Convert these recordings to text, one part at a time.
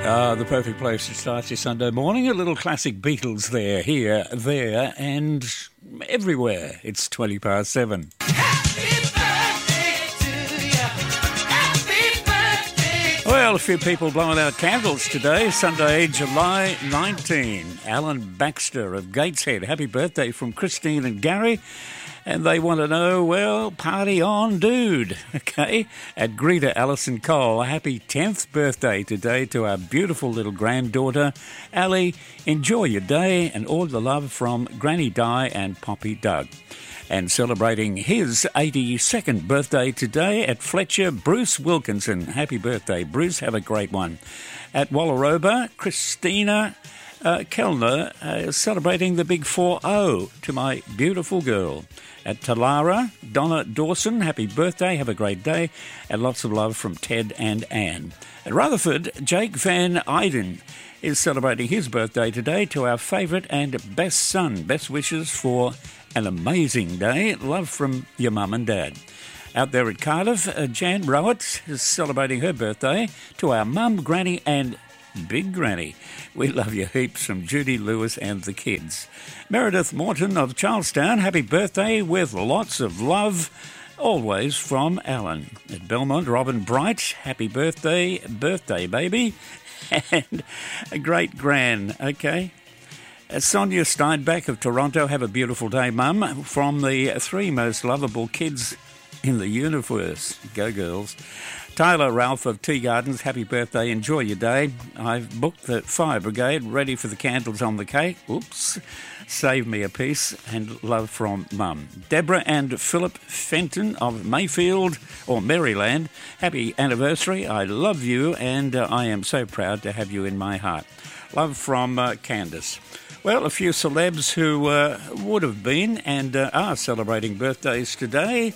The perfect place to start your Sunday morning. A little classic Beatles there, here, there, and everywhere. It's 7:20. Well, a few people blowing out candles today. Sunday, July 19. Alan Baxter of Gateshead. Happy birthday from Christine and Gary. And they want to know, well, party on, dude. Okay. At Greta Allison Cole, a happy 10th birthday today to our beautiful little granddaughter, Ali. Enjoy your day and all the love from Granny Di and Poppy Doug. And celebrating his 82nd birthday today at Fletcher, Bruce Wilkinson. Happy birthday, Bruce. Have a great one. At Wallaroba, Christina Kellner celebrating the big 4-0 to my beautiful girl. At Talara, Donna Dawson, happy birthday, have a great day, and lots of love from Ted and Anne. At Rutherford, Jake Van Eyden is celebrating his birthday today to our favourite and best son. Best wishes for an amazing day. Love from your mum and dad. Out there at Cardiff, Jan Rowett is celebrating her birthday to our mum, granny and Big Granny. We love you heaps from Judy Lewis and the kids. Meredith Morton of Charlestown, happy birthday with lots of love, always from Alan. At Belmont, Robin Bright, happy birthday, baby, and a great gran, okay? Sonia Steinbach of Toronto, have a beautiful day, Mum, from the three most lovable kids in the universe. Go girls. Tyler Ralph of Tea Gardens, happy birthday, enjoy your day. I've booked the fire brigade, ready for the candles on the cake. Oops, save me a piece, and love from Mum. Deborah and Philip Fenton of Mayfield, or Maryland, happy anniversary, I love you, and I am so proud to have you in my heart. Love from Candace. Well, a few celebs who would have been and are celebrating birthdays today.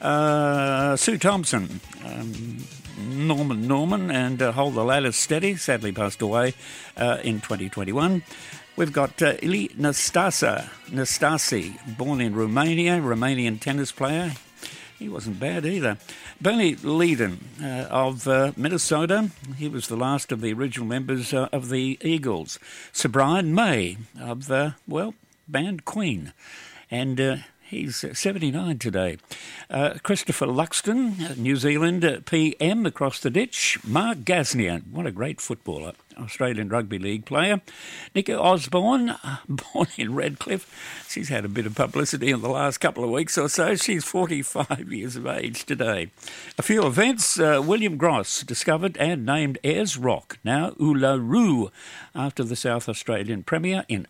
Sue Thompson, Norman, and Hold the Ladder Steady, sadly passed away in 2021. We've got Ili Nastasi, born in Romania, Romanian tennis player. He wasn't bad either. Bernie Leadon of Minnesota. He was the last of the original members of the Eagles. Sir Brian May of, band Queen. And he's 79 today. Christopher Luxton, New Zealand PM across the ditch. Mark Gasnier, what a great footballer, Australian Rugby League player. Nicky Osborne, born in Redcliffe. She's had a bit of publicity in the last couple of weeks or so. She's 45 years of age today. A few events. William Gross discovered and named Ayers Rock, now Uluru, after the South Australian Premier in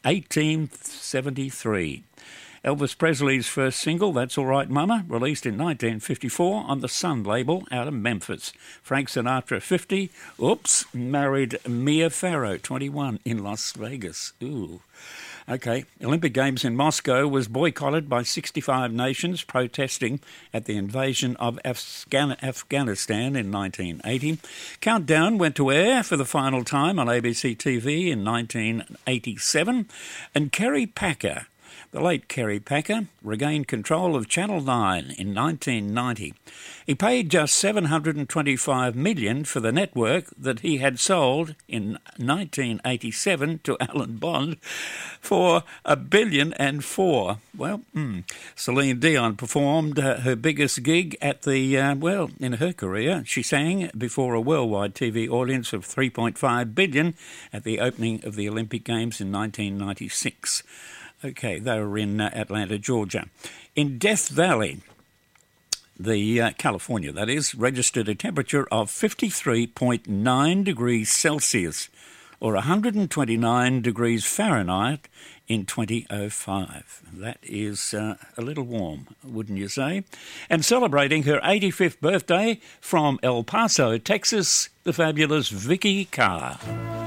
1873. Elvis Presley's first single, That's All Right Mama, released in 1954 on the Sun label out of Memphis. Frank Sinatra, 50, married Mia Farrow, 21, in Las Vegas. Ooh. Okay, Olympic Games in Moscow was boycotted by 65 nations protesting at the invasion of Afghanistan in 1980. Countdown went to air for the final time on ABC TV in 1987, and Kerry Packer, the late Kerry Packer, regained control of Channel 9 in 1990. He paid just $725 million for the network that he had sold in 1987 to Alan Bond for $1.4 billion. Well, Celine Dion performed her biggest gig at the, in her career. She sang before a worldwide TV audience of 3.5 billion at the opening of the Olympic Games in 1996. Okay, they were in Atlanta, Georgia. In Death Valley, California, that is, registered a temperature of 53.9 degrees Celsius, or 129 degrees Fahrenheit in 2005. That is a little warm, wouldn't you say? And celebrating her 85th birthday from El Paso, Texas, the fabulous Vicky Carr.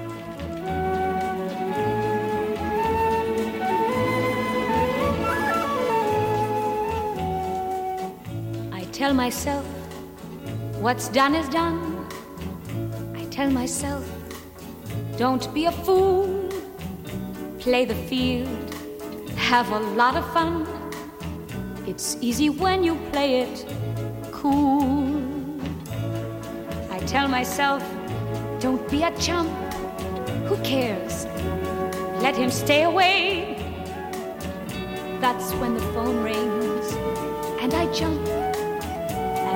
Tell myself what's done is done. I tell myself, don't be a fool. Play the field, have a lot of fun. It's easy when you play it cool. I tell myself, don't be a chump. let him stay away. That's when the phone rings and I jump